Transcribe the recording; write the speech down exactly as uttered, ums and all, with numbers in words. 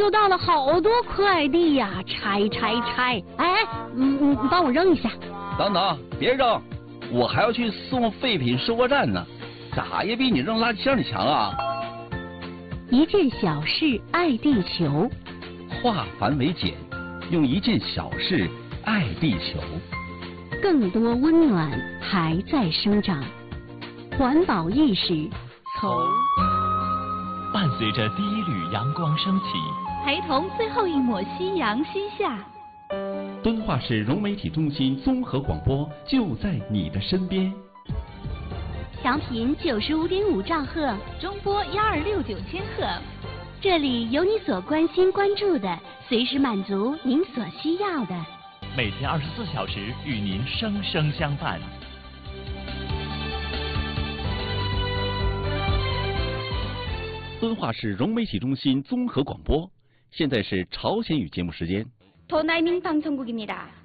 又到了好多快递呀，拆拆拆！哎，嗯嗯，你帮我扔一下。 等等，别扔，我还要去送废品收货站呢，咋也比你扔垃圾箱里强啊！ 一件小事爱地球， 化繁为简，用一件小事爱地球。 更多温暖还在生长，环保意识从伴随着第一缕阳光升起， 陪同最后一抹夕阳西下。 敦化市融媒体中心综合广播就在你的身边。 调频九十五点五兆赫， 中波幺二六九千赫， 这里有你所关心关注的，随时满足您所需要的。 每天二十四小时与您生生相伴。 敦化市融媒体中心综合广播，现在是朝鲜语节目时间。 도나이밍방송국입니다